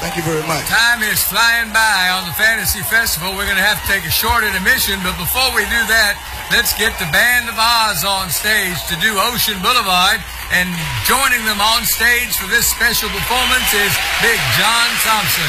Thank you very much. Time is flying by on the Fantasy Festival. We're going to have to take a short intermission, but before we do that, let's get the Band of Oz on stage to do Ocean Boulevard. And joining them on stage for this special performance is Big John Thompson.